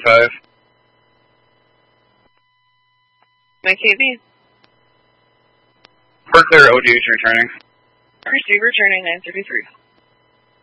935. Mike KB. We're clear, ODH returning. Receive returning 933.